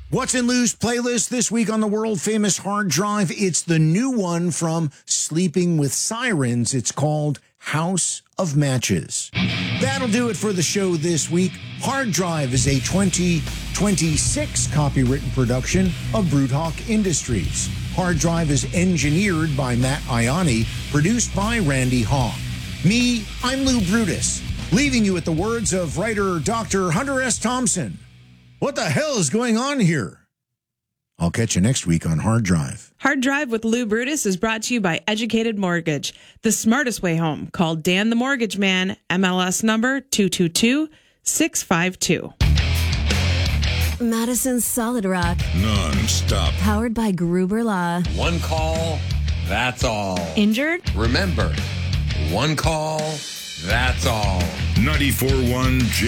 What's in Lou's playlist this week on the world-famous hard drive? It's the new one from Sleeping with Sirens. It's called House of Matches. That'll do it for the show this week. Hard Drive is a 2026 copywritten production of Broodhawk Industries. Hard Drive is engineered by Matt Ianni, produced by Randy Hawk. Me, I'm Lou Brutus, leaving you with the words of writer Dr. Hunter S. Thompson. What the hell is going on here? I'll catch you next week on Hard Drive. Hard Drive with Lou Brutus is brought to you by Educated Mortgage, the smartest way home. Call Dan the Mortgage Man, MLS number 222652. Madison's Solid Rock. Non-stop. Powered by Gruber Law. One call, that's all. Injured? Remember, one call, that's all. 94.1